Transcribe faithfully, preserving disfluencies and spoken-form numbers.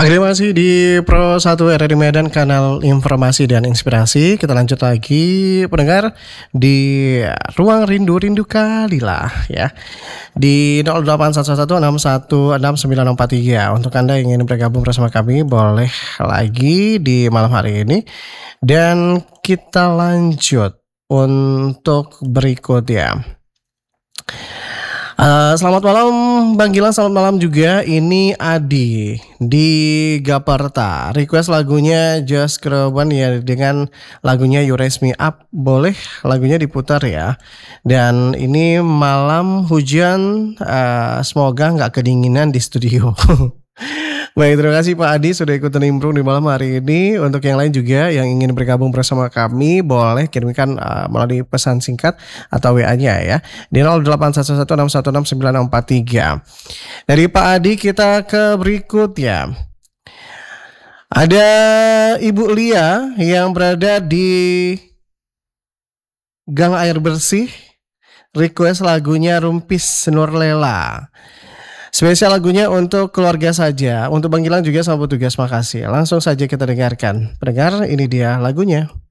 Oke, terima kasih di Pro satu R R I Medan, kanal informasi dan inspirasi. Kita lanjut lagi pendengar di Ruang Rindu, rindu kalilah ya. Di nol delapan satu satu enam satu enam sembilan empat tiga. Untuk Anda yang ingin bergabung bersama kami boleh lagi di malam hari ini. Dan kita lanjut untuk berikutnya. Uh, selamat malam Bang Gilang, selamat malam juga. Ini Adi di Gaparta. Request lagunya Just Keroban ya, dengan lagunya You Raise Me Up. Boleh lagunya diputar ya. Dan ini malam hujan, uh, semoga nggak kedinginan di studio. Baik, terima kasih Pak Adi sudah ikutan nimbrung di malam hari ini. Untuk yang lain juga yang ingin bergabung bersama kami boleh kirimkan uh, melalui pesan singkat atau W A-nya ya di nol delapan satu satu enam satu enam sembilan empat tiga. Dari Pak Adi kita ke berikutnya. Ada Ibu Lia yang berada di Gang Air Bersih, request lagunya Rumpis Nurlela. Spesial lagunya untuk keluarga saja. Untuk Bang Gilang juga selamat bertugas, makasih. Langsung saja kita dengarkan. Pendengar, ini dia lagunya.